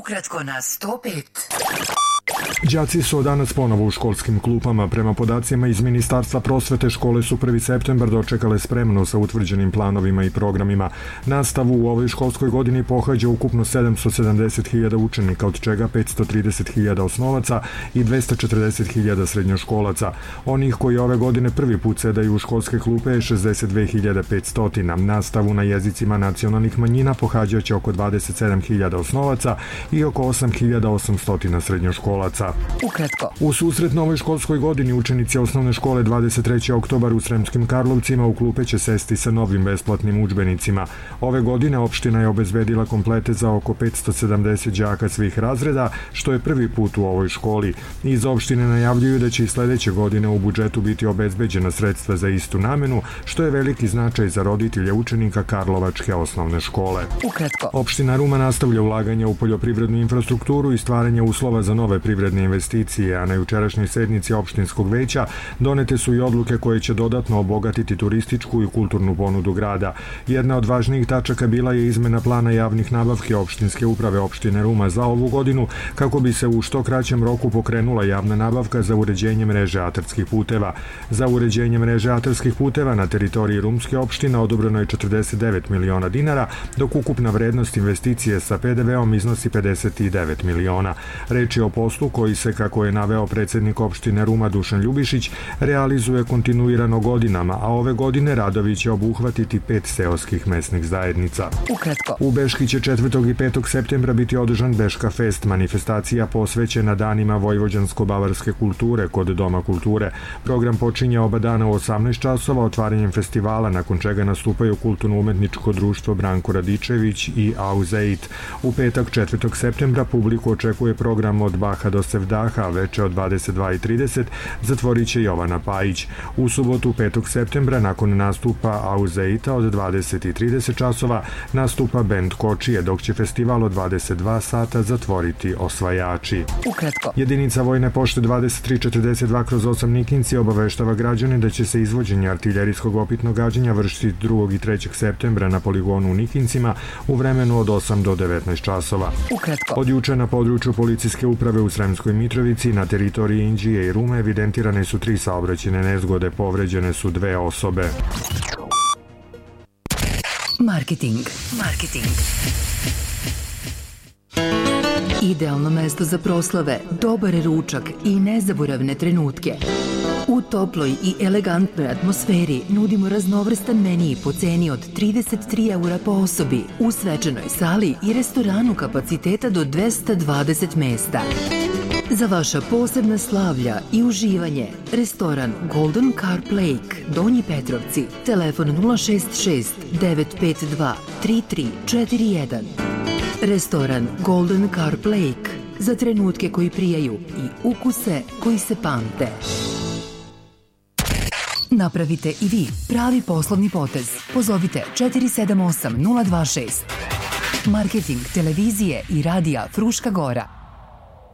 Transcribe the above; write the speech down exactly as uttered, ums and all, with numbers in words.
Ukratko na sto pet. Đaci su od danas ponovo u školskim klupama. Prema podacima iz Ministarstva prosvete, škole su prvi septembar dočekale spremno sa utvrđenim planovima i programima. Nastavu u ovoj školskoj godini pohađa ukupno sedamsto sedamdeset hiljada učenika, od čega petsto trideset hiljada osnovaca i dvesta četrdeset hiljada srednjoškolaca. Onih koji ove godine prvi put sedaju u školske klupe je šezdeset dve hiljade petsto. Nastavu na jezicima nacionalnih manjina pohađaće oko dvadeset sedam hiljada osnovaca i oko osam hiljada osamsto srednjoškolaca. Ukratko. U susret novoj školskoj godini učenici osnovne škole dvadeset trećeg oktobar u Sremskim Karlovcima u klupe će sesti sa novim besplatnim udžbenicima. Ove godine opština je obezbedila komplete za oko petsto sedamdeset đaka svih razreda, što je prvi put u ovoj školi. Iz opštine najavljuju da će i sledeće godine u budžetu biti obezbeđena sredstva za istu namenu, što je veliki značaj za roditelje učenika Karlovačke osnovne škole. Ukratko. Opština Ruma nastavlja ulaganja u poljoprivrednu infrastrukturu i stvaranje uslova za nove privredne investicije, a na jučerašnjoj sednici opštinskog veća donete su i odluke koje će dodatno obogatiti turističku i kulturnu ponudu grada. Jedna od važnijih tačaka bila je izmena plana javnih nabavki opštinske uprave opštine Ruma za ovu godinu, kako bi se u što kraćem roku pokrenula javna nabavka za uređenje mreže atarskih puteva. Za uređenje mreže atarskih puteva na teritoriji Rumske opštine odobreno je četrdeset devet miliona dinara, dok ukupna vrednost investicije sa pe de veom iznosi pedeset devet miliona. Reč je o poslu koji se, kako je naveo predsednik opštine Ruma Dušan Ljubišić, realizuje kontinuirano godinama, a ove godine radovi će obuhvatiti pet seoskih mesnih zajednica. Ukratko. U Beški će četvrtog i petog septembra biti održan Beška fest, manifestacija posvećena danima vojvođansko-bavarske kulture kod Doma kulture. Program počinje oba dana u osamnaest časova otvaranjem festivala, nakon čega nastupaju kulturno-umetničko društvo Branko Radičević i Auzeit. U petak četvrtog septembra publiku očekuje program od Baha do Sevdaha, veče od dvadeset dva i trideset zatvorit će Jovana Pajić. U subotu petog septembra nakon nastupa Auzeita od dvadeset i trideset časova nastupa bend Kočije, dok će festival od dvadeset dva sata zatvoriti Osvajači. Ukratko. Jedinica Vojne pošte dvadeset tri četrdeset dva kroz osam Nikinci obaveštava građane da će se izvođenje artiljerijskog opitnog gađanja vršiti drugog i trećeg septembra na poligonu u Nikincima u vremenu od osam do devetnaest časova. Ukratko. Od juče na području policijske uprave u Sremskoj Mitrovici na teritoriji Inđije i Rume evidentirane su tri saobraćajne nezgode, povređene su dve osobe. Marketing. Marketing. Idealno mesto za proslave, dobar ručak i nezaboravne trenutke. U toploj i elegantnoj atmosferi nudimo raznovrstan menij po ceni od trideset tri eura po osobi u svečanoj sali i restoranu kapaciteta do dvesta dvadeset mesta. Za vaša posebna slavlja i uživanje, restoran Golden Carp Lake, Donji Petrovci, telefon nula šest šest devet pet dva tri tri četiri jedan. Restoran Golden Carp Lake, za trenutke koji prijaju i ukuse koji se pamte. Napravite i vi pravi poslovni potez. Pozovite četiri sedam osam nula dva šest. Marketing televizije i radija Fruška Gora.